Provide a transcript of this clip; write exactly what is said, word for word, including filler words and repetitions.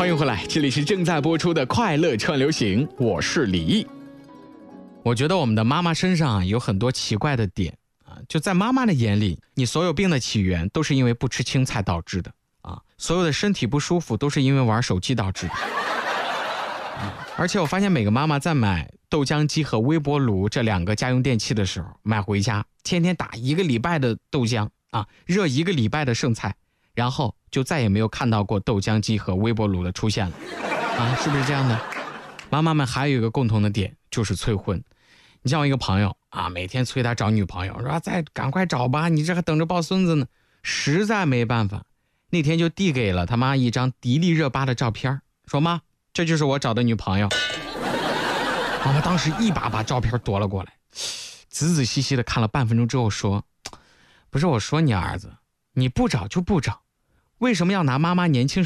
欢迎回来，这里是正在播出的快乐串流行，我是李毅。我觉得我们的妈妈身上啊有很多奇怪的点啊，就在妈妈的眼里，你所有病的起源都是因为不吃青菜导致的啊，所有的身体不舒服都是因为玩手机导致的。啊、而且我发现每个妈妈在买豆浆机和微波炉这两个家用电器的时候，买回家天天打一个礼拜的豆浆啊，热一个礼拜的剩菜，然后就再也没有看到过豆浆机和微波炉的出现了啊，是不是这样的？妈妈们还有一个共同的点，就是催婚。你像我一个朋友啊，每天催他找女朋友，说再赶快找吧，你这还等着抱孙子呢。实在没办法，那天就递给了他妈一张迪丽热巴的照片，说妈，这就是我找的女朋友。妈妈当时一把把照片夺了过来，仔仔细细的看了半分钟之后说，不是，我说你儿子，你不找就不找，为什么要拿妈妈年轻